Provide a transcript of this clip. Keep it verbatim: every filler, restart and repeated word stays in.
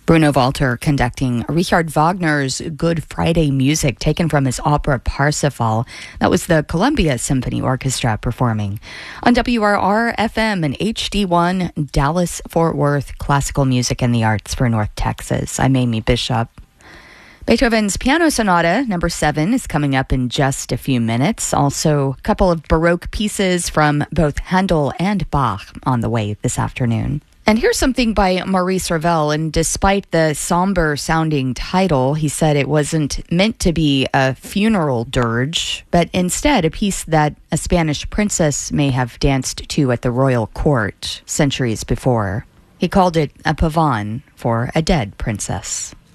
Bruno Walter conducting Richard Wagner's Good Friday music taken from his opera Parsifal. That was the Columbia Symphony Orchestra performing. On W R R F M and H D one, Dallas-Fort Worth, classical music and the arts for North Texas. I'm Amy Bishop. Beethoven's Piano Sonata number seven is coming up in just a few minutes. Also, a couple of Baroque pieces from both Handel and Bach on the way this afternoon. And here's something by Maurice Ravel, and despite the somber-sounding title, he said it wasn't meant to be a funeral dirge, but instead a piece that a Spanish princess may have danced to at the royal court centuries before. He called it a pavane for a dead princess.